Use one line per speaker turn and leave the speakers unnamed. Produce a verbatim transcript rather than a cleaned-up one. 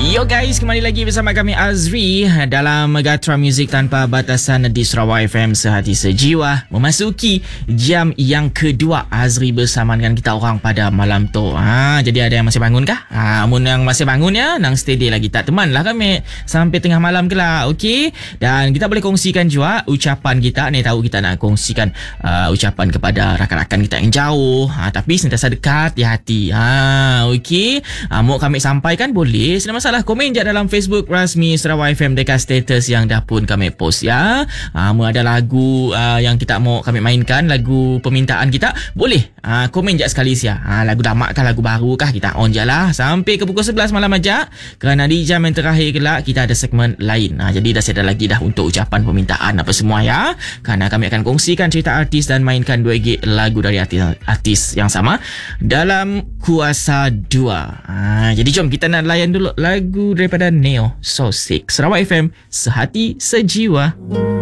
Yo guys, kembali lagi bersama kami Azri dalam Gatra Music Tanpa Batasan di Sarawak F M Sehati Sejiwa. Memasuki jam yang kedua Azri bersama dengan kita orang pada malam tu. Ha, jadi ada yang masih bangun kah? Ha, mun yang masih bangun ya, nang stay day lagi tak teman lah kami sampai tengah malam ke lah. Okey. Dan kita boleh kongsikan juga ucapan kita ni, tahu kita nak kongsikan uh, ucapan kepada rakan-rakan kita yang jauh. Ha, tapi sentiasa dekat di hati. Ha, okey. Ha, mau kami sampaikan boleh. Tidak masalah. Komen je dalam Facebook rasmi Sarawak F M dekat status yang dah pun kami post ya. Ha, mau ada lagu uh, yang kita mau kami mainkan, lagu permintaan kita, boleh uh, komen je sekali sia. Ha, lagu damak kah, lagu baru kah, kita on je lah sampai ke pukul sebelas malam aja. Kerana di jam yang terakhir kelak kita ada segmen lain. Ha, jadi dah ada lagi dah untuk ucapan permintaan apa semua ya. Kerana kami akan kongsikan cerita artis dan mainkan dua gig lagu dari artis, artis yang sama dalam Kuasa dua. Ha, jadi jom kita nak layan dulu lagu daripada Neo So Sick. Sarawak F M, Sehati Sejiwa.